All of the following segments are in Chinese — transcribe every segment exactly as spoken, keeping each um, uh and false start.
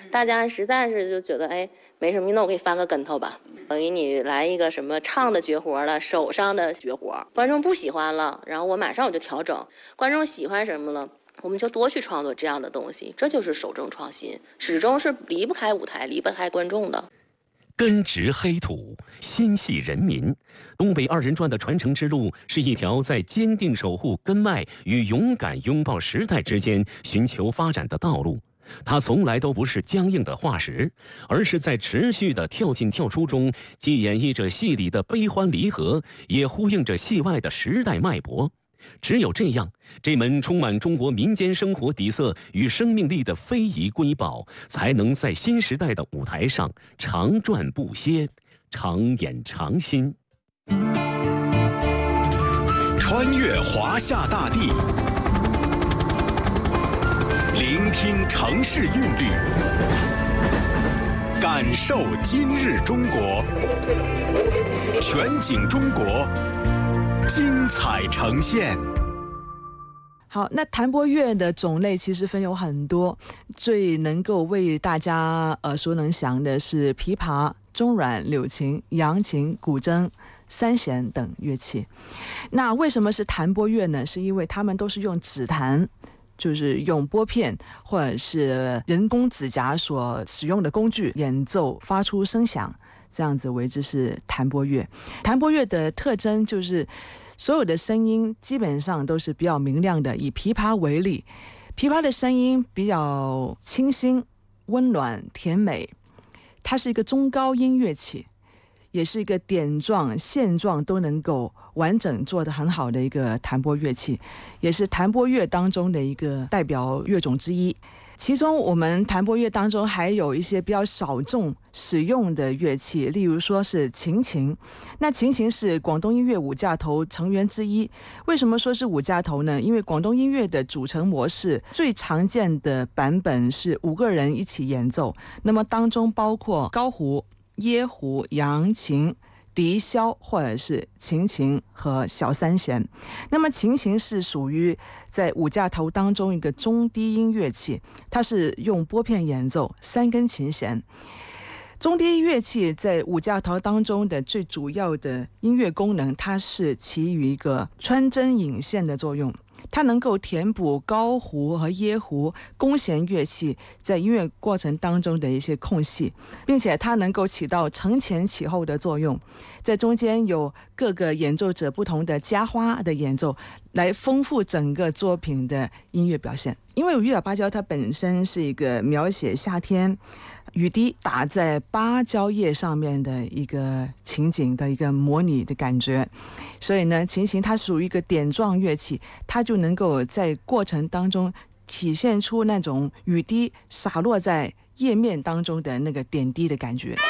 大家实在是就觉得哎没什么，那我给你翻个跟头吧，我给你来一个什么唱的绝活了，手上的绝活，观众不喜欢了，然后我马上我就调整，观众喜欢什么了，我们就多去创作这样的东西，这就是守正创新，始终是离不开舞台，离不开观众的。 根植黑土，心系人民。东北二人转的传承之路是一条在坚定守护根脉与勇敢拥抱时代之间寻求发展的道路。它从来都不是僵硬的化石，而是在持续的跳进跳出中，既演绎着戏里的悲欢离合，也呼应着戏外的时代脉搏。只有这样，这门充满中国民间生活底色与生命力的非遗瑰宝，才能在新时代的舞台上长转不歇，常演常新。 穿越华夏大地，聆听城市韵律，感受今日中国，全景中国，精彩呈现。 好，那弹拨乐的种类其实分有很多，最能够为大家耳熟能详的是琵琶、中阮、柳琴、扬琴、古筝、三弦等乐器。那为什么是弹拨乐呢？是因为它们都是用指弹，就是用拨片或者是人工指甲所使用的工具演奏发出声响，这样子为之是弹拨乐。弹拨乐的特征就是所有的声音基本上都是比较明亮的。以琵琶为例，琵琶的声音比较清新、温暖、甜美，它是一个中高音乐器，也是一个点状、线状都能够完整做得很好的一个弹拨乐器，也是弹拨乐当中的一个代表乐种之一。其中我们弹拨乐当中还有一些比较少众使用的乐器，例如说是琴琴。那琴琴是广东音乐五架头成员之一。为什么说是五架头呢？因为广东音乐的组成模式最常见的版本是五个人一起演奏，那么当中包括高胡、椰胡、扬琴、笛箫或者是琴琴和小三弦。那么琴琴是属于在五架头当中一个中低音乐器，它是用拨片演奏，三根琴弦。中低音乐器在五架头当中的最主要的音乐功能，它是起于一个穿针引线的作用，它能够填补高胡和椰胡弓弦乐器在音乐过程当中的一些空隙，并且它能够起到承前启后的作用，在中间有各个演奏者不同的加花的演奏，来丰富整个作品的音乐表现。因为雨打芭蕉它本身是一个描写夏天雨滴打在芭蕉叶上面的一个情景的一个模拟的感觉，所以呢，琴琴它属于一个点状乐器，它就能够在过程当中体现出那种雨滴洒落在叶面当中的那个点滴的感觉。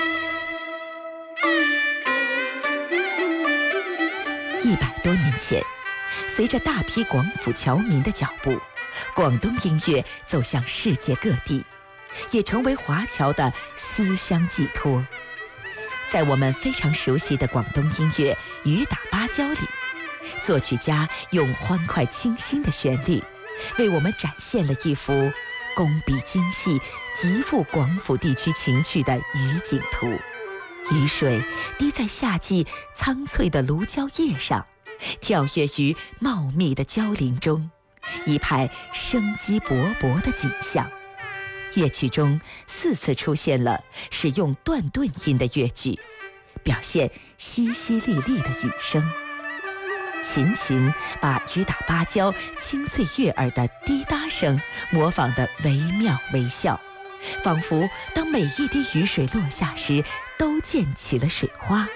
一百多年前，随着大批广府侨民的脚步，广东音乐走向世界各地，也成为华侨的思乡寄托。在我们非常熟悉的广东音乐《雨打芭蕉》里，作曲家用欢快清新的旋律，为我们展现了一幅工笔精细、极富广府地区情趣的雨景图。雨水滴在夏季苍翠的芦蕉叶上，跳跃于茂密的蕉林中，一派生机勃勃的景象。乐曲中四次出现了使用断顿音的乐句，表现淅淅沥沥的雨声。琴琴把雨打芭蕉清脆悦耳的滴答声模仿得惟妙惟肖，仿佛当每一滴雨水落下时，都溅起了水花。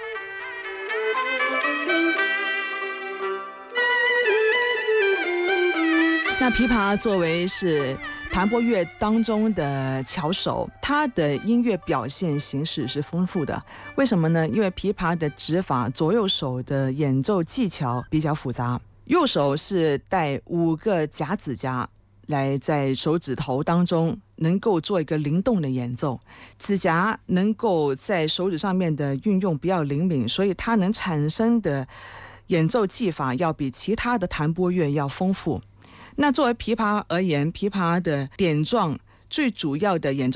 那琵琶作为是弹拨乐当中的巧手，它的音乐表现形式是丰富的。为什么呢？因为琵琶的指法，左右手的演奏技巧比较复杂。右手是带五个夹指甲，来在手指头当中能够做一个灵动的演奏。指甲能够在手指上面的运用比较灵敏，所以它能产生的演奏技法要比其他的弹拨乐要丰富。那作为琵琶而言，琵琶的点状最主要的演奏